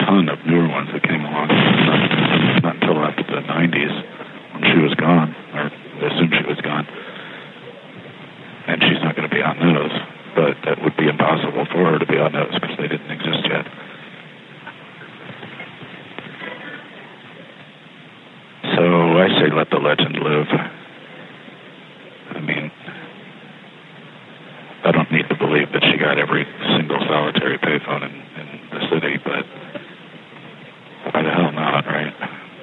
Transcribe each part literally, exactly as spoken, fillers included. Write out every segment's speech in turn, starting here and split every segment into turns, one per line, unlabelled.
ton of newer ones that came along. Not, not until after the nineties when she was gone, or they assumed she was gone. And she's not going to be on those, but that would be impossible for her to be on those because they didn't exist yet. So I say let the legend live. I mean, I don't need to believe that she got every single solitary payphone in, in the city, but why the hell not, right?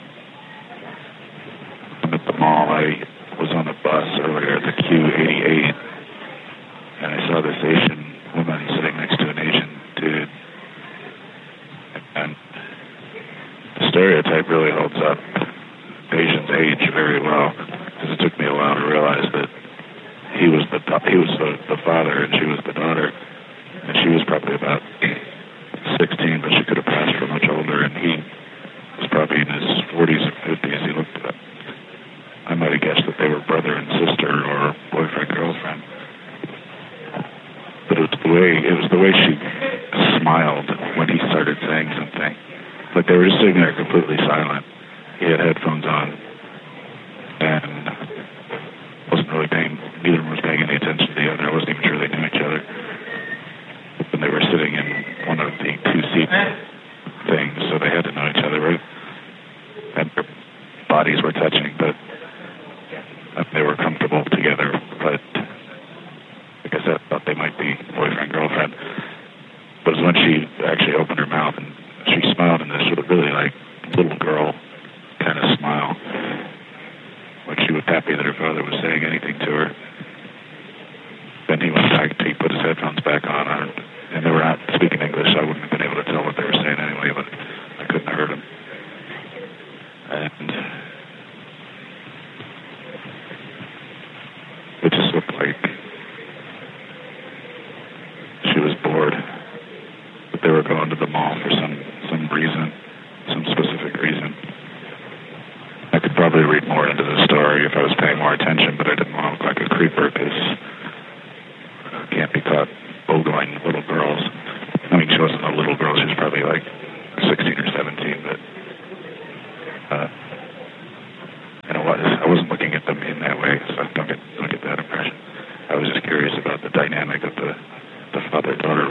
I'm at the mall. I was on a bus earlier at the Q eighty-eight, and I saw this Asian woman sitting next to an Asian dude. And the stereotype really holds up. Asians age very well, because it took me a while to realize that he was the he was the, the father and she was the daughter, and she was probably about sixteen, but she could have passed for much older, and he was probably in his forties or fifties. He looked at, I might have guessed that they were brother and sister or boyfriend girlfriend, but it was the way it was the way she smiled when he started saying something, like they were just sitting there completely silent. He had headphones on, and wasn't really paying, neither of them was paying any attention to the other. I wasn't even sure they knew each other. And they were sitting in one of the two-seat things, so they had to know each other, right? And their bodies were touching, but they were comfortable together. But like I said, I thought they might be boyfriend, girlfriend. But it was when she actually opened her mouth and she smiled in this really like little girl kind of smile, like she was happy that her father was saying anything to her. Then he went back, he put his headphones back on, and they were not speaking English, so I wouldn't have been able to tell what they were saying anyway, but I couldn't have heard them. And it just looked like she was bored, but they were going to the mall for some, some reason, some specific reason. I could probably read more into the story if I was paying more attention, but I didn't want to look like a creeper because I can't be caught ogling little girls. I mean, she wasn't a little girl. She was probably like sixteen or seventeen, but uh, you know what? I wasn't looking at them in that way, so don't get, don't get that impression. I was just curious about the dynamic of the, the father-daughter